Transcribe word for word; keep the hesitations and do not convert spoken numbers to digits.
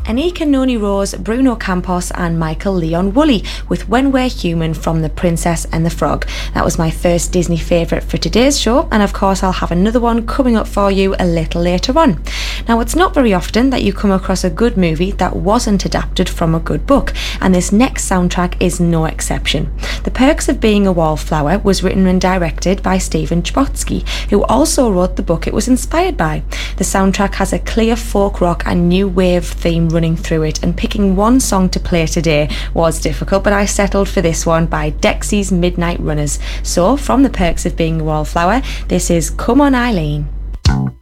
Anika Noni Rose, Bruno Campos and Michael Leon Woolley with When We're Human from The Princess and the Frog. That was my first Disney favourite for today's show, and of course I'll have another one coming up for you a little later on. Now, it's not very often that you come across a good movie that wasn't adapted from a good book, and this next soundtrack is no exception. The Perks of Being a Wallflower was written and directed by Stephen Chbosky, who also wrote the book it was inspired by. The soundtrack has a clear folk rock and new wave theme running through it, and picking one song to play today was difficult, but I settled for this one by Dexy's Midnight Runners. So, from The Perks of Being a Wallflower, this is Come On Eileen.